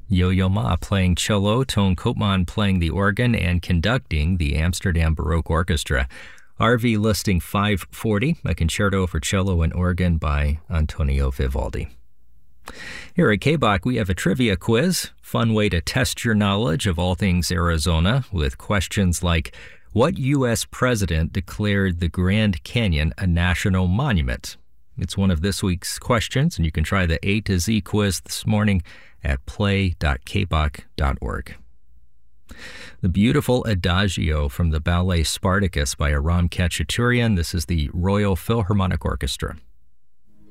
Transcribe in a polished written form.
Yo-Yo Ma playing cello, Toon Koopman playing the organ and conducting the Amsterdam Baroque Orchestra. RV listing 540, a concerto for cello and organ by Antonio Vivaldi. Here at KBOC, we have a trivia quiz, fun way to test your knowledge of all things Arizona with questions like, what U.S. president declared the Grand Canyon a national monument? It's one of this week's questions, and you can try the A to Z quiz this morning at play.kboc.org. The beautiful Adagio from the ballet Spartacus by Aram Khachaturian. This is the Royal Philharmonic Orchestra.